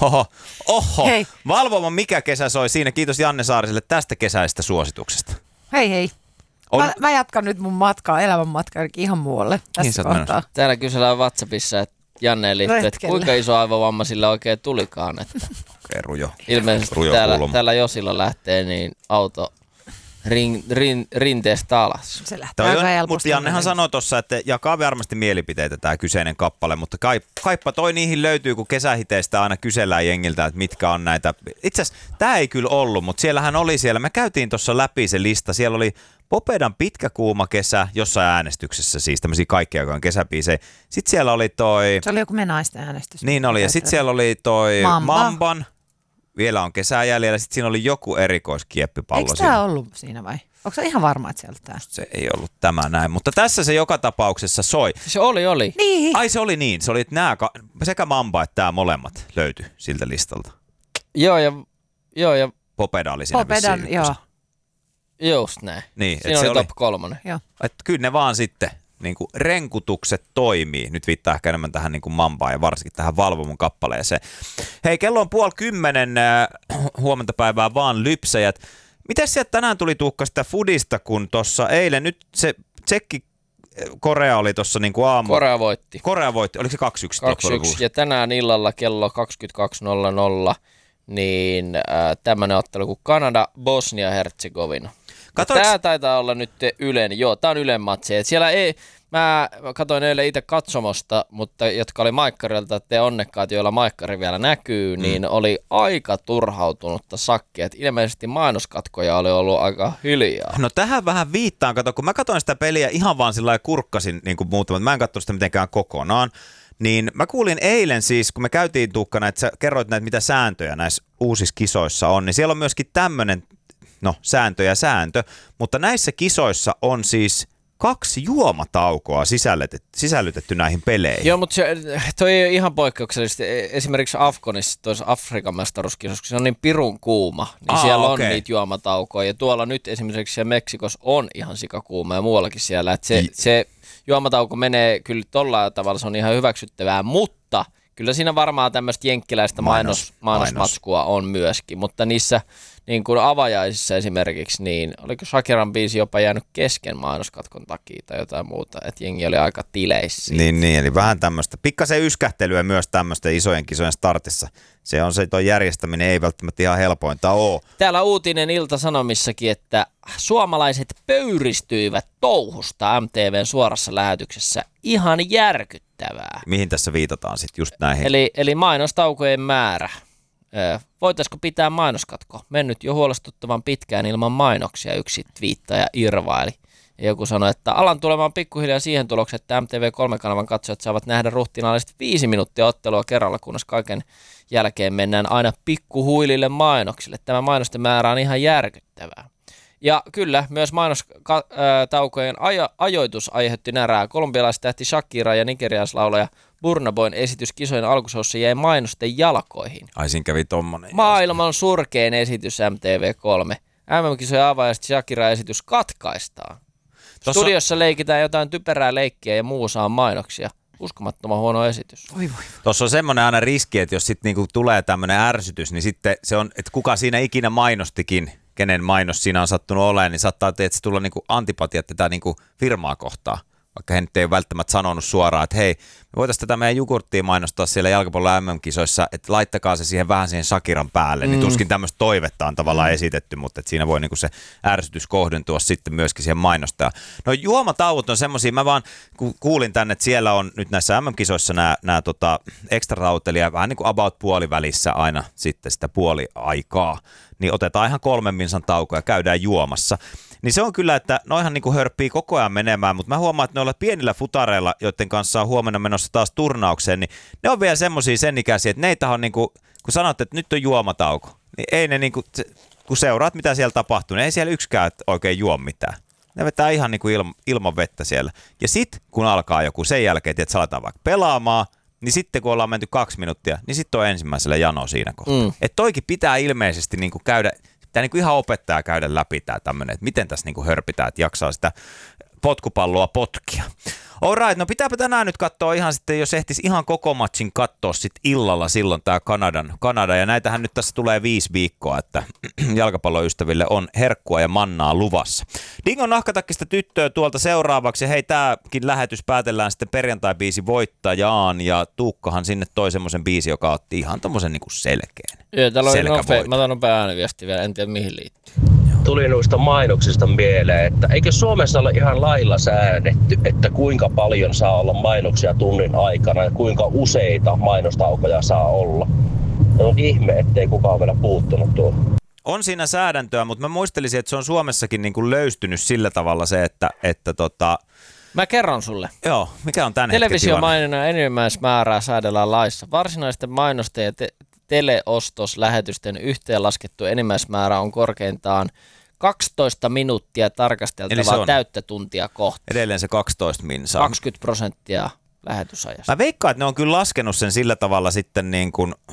Oho. Hei. Valvoma mikä kesä soi siinä. Kiitos Janne Saariselle tästä kesäisestä suosituksesta. Hei. Mä jatkan nyt mun matkaa, elämän matkaa ihan muualle tässä kohtaa. Täällä kysellään WhatsAppissa, että Janneen liittyy, että kuinka iso aivovamma sillä oikein tulikaan. Että rujo. Ilmeisesti täällä Josilla lähtee niin auto rinteestä alas. Se lähtee aika helposti. Mutta Jannehan sanoi tuossa, että jakaa varmasti mielipiteitä tämä kyseinen kappale, mutta kaippa toi niihin löytyy, kun kesähiteistä aina kysellään jengiltä, että mitkä on näitä. Itse asiassa tämä ei kyllä ollut, mutta siellähän oli me käytiin tuossa läpi se lista, siellä oli Popedan pitkä kuuma kesä, jossain äänestyksessä siis tämmöisiä kaikkia, joka on kesäbiisejä. Sitten siellä oli toi. Se oli joku naisten äänestys. Niin oli, ja sitten siellä oli toi Mamban. Vielä on kesää jäljellä, sitten siinä oli joku erikoiskieppipallo. Eikö tämä ollut siinä vai? Onko se ihan varma, että siellä tämä? Se ei ollut tämä näin, mutta tässä se joka tapauksessa soi. Se oli. Niin. Ai se oli niin, se oli, että sekä Mamba että tämä molemmat löytyi siltä listalta. Joo ja Popeda oli siinä Popedan, joo. Just näin. Niin, siinä oli top 3. Joo. Että kyllä ne vaan sitten niin kuin renkutukset toimii. Nyt viittaa ehkä enemmän tähän niin kuin Mambaan ja varsinkin tähän Valvomon kappaleeseen. Hei, kello on 9:30, huomenta päivää vaan lypsäjät. Miten sieltä tänään tuli Tuukka sitä foodista, kun tuossa eilen nyt se Korea oli tuossa niin kuin aamu. Korea voitti. Oliko se 2-1? 2-1 ja tänään illalla kello 22.00 niin tämmöinen ottelu kuin Kanada, Bosnia-Herzegovina. Tämä taitaa olla nyt Ylen, tämä on Ylen matsi. Siellä mä katsoin eilen itse katsomosta, mutta jotka oli maikkarilta, te onnekkaat, joilla maikkari vielä näkyy, niin oli aika turhautunutta sakkia. Ilmeisesti mainoskatkoja oli ollut aika hiljaa. No tähän vähän viittaan, kun mä katsoin sitä peliä ihan vaan sillä lailla kurkkasin niin kuin muutamat, mä en katsonut sitä mitenkään kokonaan. Niin mä kuulin eilen siis, kun me käytiin Tuukka, että sä kerroit näitä, mitä sääntöjä näissä uusissa kisoissa on, niin siellä on myöskin tämmöinen, sääntö, mutta näissä kisoissa on siis 2 juomataukoa sisällytetty näihin peleihin. Joo, mutta toi ei ole ihan poikkeuksellisesti. Esimerkiksi Afgonissa, tuossa Afrikan mestaruuskisossa, kun se on niin pirun kuuma, niin siellä on niitä juomataukoja. Ja tuolla nyt esimerkiksi siellä Meksikossa on ihan sikakuuma ja muuallakin siellä. Että se juomatauko menee kyllä tollain tavalla, se on ihan hyväksyttävää, mutta kyllä siinä varmaan tämmöistä jenkkiläistä mainosmatskua on myöskin, mutta niissä niin kuin avajaisissa esimerkiksi, niin oliko Shakiran biisi jopa jäänyt kesken mainoskatkon takia tai jotain muuta, että jengi oli aika tileissä. Niin, eli vähän tämmöistä, pikkasen yskähtelyä myös tämmöistä isojen kisojen startissa. Se toi järjestäminen ei välttämättä ihan helpointa ole. Täällä uutinen Ilta-Sanomissakin, että suomalaiset pöyristyivät touhusta MTVn suorassa lähetyksessä. Ihan järkyttävää. Mihin tässä viitataan sitten just näihin? Eli mainostaukojen määrä. Voitaisiko pitää mainoskatko? Mennyt jo huolestuttavan pitkään ilman mainoksia, yksi twiittaja irvaili. Ja joku sanoi, että alan tulemaan pikkuhiljaa siihen tulokseen, että MTV3-kanavan katsojat saavat nähdä ruhtinaallisesti 5 minuuttia ottelua kerralla, kunnes kaiken jälkeen mennään aina pikkuhuilille mainoksille. Tämä mainosten määrä on ihan järkyttävää. Ja kyllä, myös mainostaukojen ajoitus aiheutti närää. Kolumbialaistähti Shakira ja nigerialaislaulaja Burna Boyn esitys kisojen alkusoussa jäi mainosten jalkoihin. Ai siinä kävi tommonen. Maailman surkein esitys MTV3. MM-kisojen avaajasta Shakira-esitys katkaistaan. Studiossa leikitään jotain typerää leikkiä ja muu saa mainoksia. Uskomattoman huono esitys. Voi. Tuossa on semmoinen aina riski, että jos sitten niinku tulee tämmöinen ärsytys, niin sitten se on, että kuka siinä ikinä mainostikin, kenen mainos siinä on sattunut olemaan, niin saattaa tietysti tulla niinku antipatia tätä niinku firmaa kohtaan. Vaikka he nyt ei välttämättä sanonut suoraan, että hei, me voitaisiin tätä meidän jogurttia mainostaa siellä jalkapallon MM-kisoissa, että laittakaa se siihen vähän siihen Shakiran päälle. Niin tuskin tämmöistä toivetta on tavallaan esitetty, mutta että siinä voi niinku se ärsytys kohdentua sitten myöskin siihen mainostajaan. No juomatauot on semmoisia, mä vaan kuulin tänne, että siellä on nyt näissä MM-kisoissa nämä extra-tauot, eli vähän niin kuin about puolivälissä aina sitten sitä puoliaikaa, niin otetaan ihan 3 minsan tauko ja käydään juomassa. Niin se on kyllä, että noihan niinku hörppii koko ajan menemään, mutta mä huomaan, että noilla pienillä futareilla, joiden kanssa on huomenna menossa taas turnaukseen, niin ne on vielä semmosia sen ikäisiä, että neitä on niinku, kun sanot, että nyt on juomatauko, niin ei ne niinku, kun seuraat mitä siellä tapahtuu, niin ei siellä yksikään oikein juo mitään. Ne vetää ihan niinku ilman vettä siellä. Ja sit kun alkaa joku sen jälkeen, että aletaan vaikka pelaamaan, niin sitten kun ollaan menty 2 minuuttia, niin sitten on ensimmäisellä jano siinä kohtaa. Että toikin pitää ilmeisesti niinku käydä, pitää niinku ihan opettaja käydä läpi tää tämmönen, että miten tässä niinku hörpitään, että jaksaa sitä potkupalloa potkia. Alright, no pitääpä tänään nyt katsoa ihan sitten, jos ehtis ihan koko matchin katsoa sitten illalla silloin tää Kanada. Ja näitähän nyt tässä tulee 5 viikkoa, että jalkapalloystäville on herkkua ja mannaa luvassa. Dingon nahkatakkista tyttöä tuolta seuraavaksi. Ja hei, tääkin lähetys päätellään sitten perjantai-biisi voittajaan. Ja Tuukkahan sinne toi semmoisen biisi, joka otti ihan tommosen niinku selkeän. Joo, täällä oli mä otan nopea ääniviesti vielä, en tiedä mihin liittyy. Tuli noista mainoksista mieleen, että eikö Suomessa ole ihan lailla säädetty, että kuinka paljon saa olla mainoksia tunnin aikana ja kuinka useita mainostaukoja saa olla. On ihme, ettei kukaan ole vielä puuttunut tuohon. On siinä säädäntöä, mutta mä muistelisin, että se on Suomessakin niin kuin löystynyt sillä tavalla se, että Mä kerron sulle. Joo, mikä on tän hetken tilanne? Televisiomainonnan enimmäismäärää säädellään laissa. Varsinaisten mainosten ja teleostoslähetysten yhteenlaskettu enimmäismäärä on korkeintaan 12 minuuttia tarkasteltavaa täyttä tuntia kohti. Edelleen se 12 minsaa. 20% lähetysajasta. Mä veikkaan, että ne on kyllä laskenut sen sillä tavalla sitten niin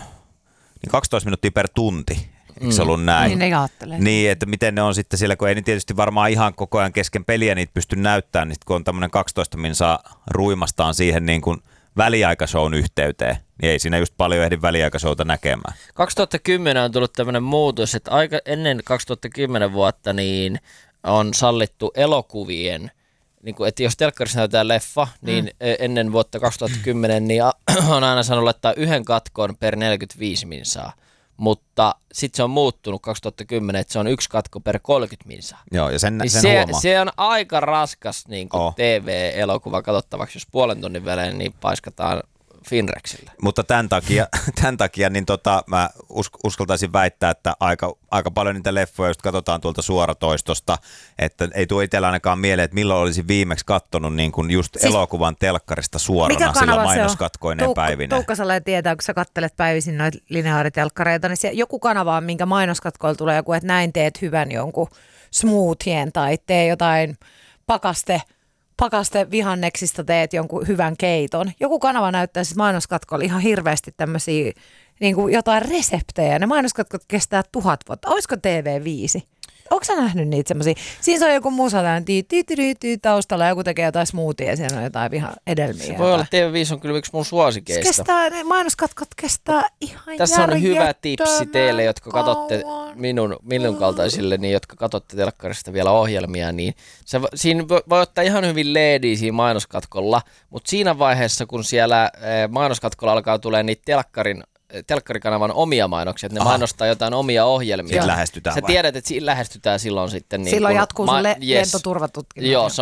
12 minuuttia per tunti. Eikö se ollut näin? Niin ne ajattelee. Niin, että miten ne on sitten siellä, kun ei niin tietysti varmaan ihan koko ajan kesken peliä niitä pysty näyttämään, niin kun on tämmöinen 12 minsaa ruimastaan siihen niin kuin väliaikashown yhteyteen, niin ei siinä just paljon ehdi väliaikashowta näkemään. 2010 on tullut tämmöinen muutos, että aika ennen 2010 vuotta niin on sallittu elokuvien, niin kuin, että jos telkkarissa näytetään leffa, niin ennen vuotta 2010 niin on aina saanut laittaa yhden katkon per 45 minsaa. Mutta sitten se on muuttunut 2010, että se on 1 katko per 30 minsaa. Joo, ja sen huomaa. Se on aika raskas niin kuin TV-elokuva katsottavaksi, jos puolen tunnin välein niin paiskataan Finrexille. Mutta tämän takia niin mä uskaltaisin väittää, että aika paljon niitä leffoja just katsotaan tuolta suoratoistosta, että ei tule itsellä ainakaan mieleen, että milloin olisin viimeksi katsonut niin kuin just siis elokuvan telkkarista suorana sillä mainoskatkoineen päivineen. Tuukka Sale tietää, kun sä kattelet päivisin noita lineaaritelkkareita, niin joku kanava on, minkä mainoskatkoilla tulee joku, että näin teet hyvän jonkun smoothien tai tee jotain pakaste vihanneksista teet jonkun hyvän keiton. Joku kanava näyttää siis mainoskatkolla ihan hirveästi tämmöisiä niin kuin jotain reseptejä. Ne mainoskatkot kestää 1000 vuotta. Olisiko TV5? Onko sä nähnyt niitä semmoisia? Siinä on joku musa taustalla, joku tekee jotain smoothia ja siinä on jotain edelmiä. Se voi olla, TV5 on kyllä yksi mun suosikeista. Ne mainoskatkot kestää ihan Tässä on hyvä tipsi teille, jotka katsotte minun kaltaisille, niin jotka katsotte telkkarista vielä ohjelmia, niin siinä voi ottaa ihan hyvin leediä siinä mainoskatkolla, mutta siinä vaiheessa, kun siellä mainoskatkolla alkaa tulee niitä telkkarikanavan omia mainoksia, että ne mainostaa jotain omia ohjelmia. Sitten lähestytään. Sä tiedät, että siinä lähestytään silloin sitten. Silloin jatkuu sun lentoturvatutkimus. Joo, se